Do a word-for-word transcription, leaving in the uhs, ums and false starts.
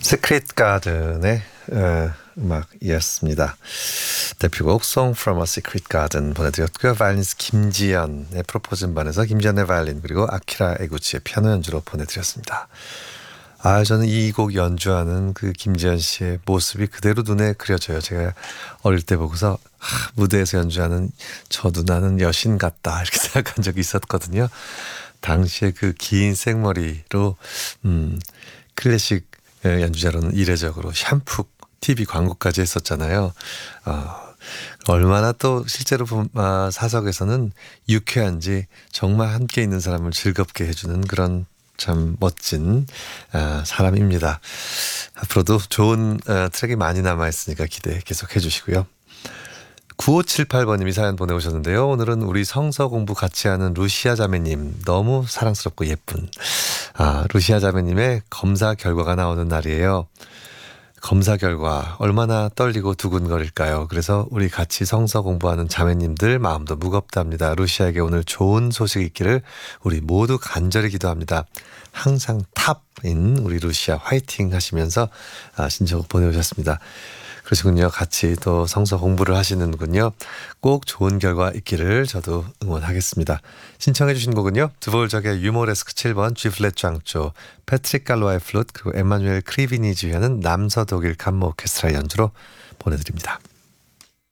시크릿 가든의 어, 음악이었습니다. 대표곡 Song from a Secret Garden 보내드렸고요. 바이올리니스트 김지연의 프로포즈 음반에서 김지연의 바이올린 그리고 아키라 에구치의 피아노 연주로 보내드렸습니다. 아, 저는 이 곡 연주하는 그 김지연 씨의 모습이 그대로 눈에 그려져요. 제가 어릴 때 보고서 아, 무대에서 연주하는 저 누나는 여신 같다 이렇게 생각한 적이 있었거든요. 당시에 그 긴 생머리로 음, 클래식 연주자로는 이례적으로 샴푸 티비 광고까지 했었잖아요. 어, 얼마나 또 실제로 아, 사석에서는 유쾌한지 정말 함께 있는 사람을 즐겁게 해주는 그런 참 멋진 아, 사람입니다. 앞으로도 좋은 아, 트랙이 많이 남아있으니까 기대 계속 해주시고요. 구오칠팔 번님이 사연 보내오셨는데요. 오늘은 우리 성서 공부 같이 하는 루시아 자매님 너무 사랑스럽고 예쁜 아, 루시아 자매님의 검사 결과가 나오는 날이에요. 검사 결과 얼마나 떨리고 두근거릴까요? 그래서 우리 같이 성서 공부하는 자매님들 마음도 무겁답니다. 루시아에게 오늘 좋은 소식 있기를 우리 모두 간절히 기도합니다. 항상 탑인 우리 루시아 화이팅 하시면서 아, 신청곡 보내오셨습니다. 그러시군요. 같이 또 성서 공부를 하시는군요. 꼭 좋은 결과 있기를 저도 응원하겠습니다. 신청해 주신 곡은요. 드볼적의 유모레스크 칠 번 G플랫 짱조, 패트릭 갈로아의 플룻 그리고 에마뉴엘 크리비니 지휘하는 남서 독일 감모 오케스트라 연주로 보내드립니다.